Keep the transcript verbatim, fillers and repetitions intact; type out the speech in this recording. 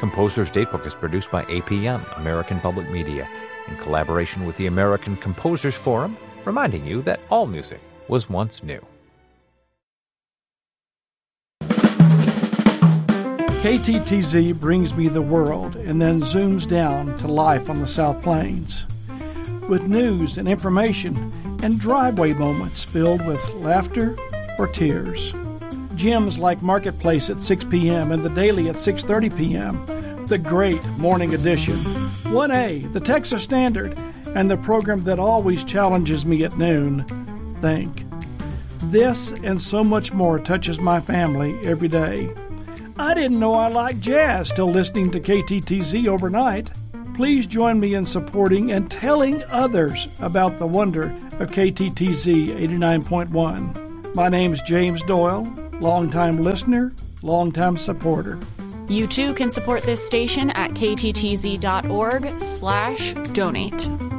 Composer's Datebook is produced by A P M, American Public Media, in collaboration with the American Composers Forum, reminding you that all music was once new. K T T Z brings me the world and then zooms down to life on the South Plains. With news and information and driveway moments filled with laughter or tears. Gems like Marketplace at six p.m. and The Daily at six thirty p.m. The Great Morning Edition, one A, the Texas Standard, and the program that always challenges me at noon, Think. This and so much more touches my family every day. I didn't know I liked jazz till listening to K T T Z overnight. Please join me in supporting and telling others about the wonder of K T T Z eighty-nine point one. My name's James Doyle, longtime listener, longtime supporter. You too can support this station at kttz.org slash donate.